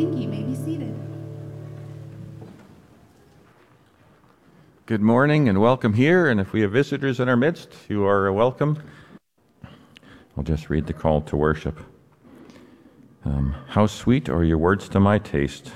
morning. You may be seated. Good morning and welcome here, and if we have visitors in our midst, you are welcome. I'll just read the call to worship. How sweet are your words to my taste,